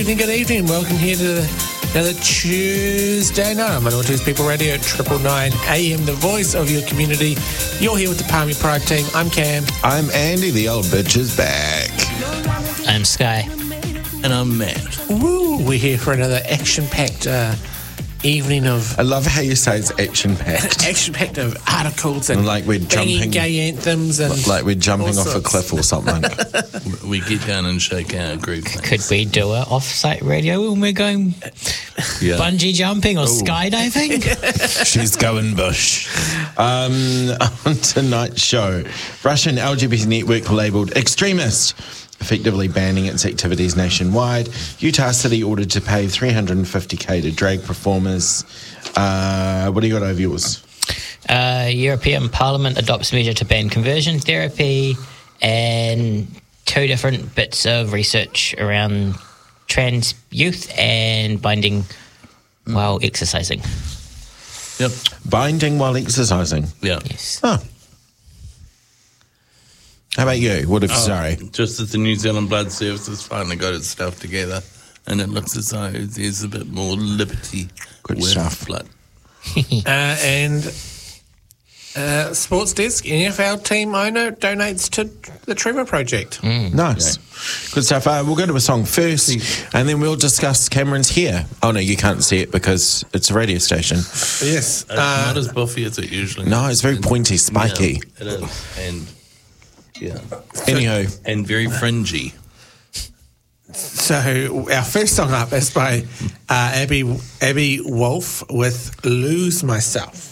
Good evening. Welcome here to another Tuesday night on Manawatu's People Radio at 999 AM, the voice of your community. You're here with the Palmy Pride team. I'm Cam. I'm Andy, the old bitch is back. I'm Sky. And I'm Matt. Woo! We're here for another action-packed evening of... I love how you say it's action-packed. Action-packed of articles and like we're jumping, gay anthems and... Like we're jumping off a cliff or something. We get down and shake our group. Could we do an off-site radio when we're going bungee jumping or skydiving? She's going bush. On tonight's show, Russian LGBT network labelled extremist, effectively banning its activities nationwide. Utah City ordered to pay $350,000 to drag performers. What do you got over yours? European Parliament adopts measure to ban conversion therapy, and two different bits of research around trans youth and binding while exercising. Yep. Binding while exercising. Yeah. Yes. Oh. How about you? What if, sorry? Just as the New Zealand Blood Services finally got its stuff together, and it looks as though there's a bit more liberty Good with stuff. blood. and Sports Desk, NFL team owner, donates to the Trevor Project. Nice. Good stuff. We'll go to a song first, and then we'll discuss Cameron's hair. Oh, no, you can't see it because it's a radio station. Yes. It's not as buffy as it usually is. No, it's very pointy, spiky. Yeah, it is. And, Anywho. And very fringy. So our first song up is by Abby Wolf with "Lose Myself."